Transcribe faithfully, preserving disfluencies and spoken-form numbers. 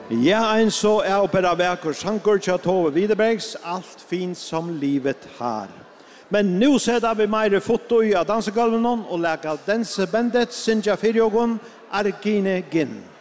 Ja, en så er opera verker Sankor til Tove Widerbergs Allt fint som livet har. Men nu setter vi mer foto i av dansegulven og lager dansebandet Sinja Fyrjogon Arkine Ginn.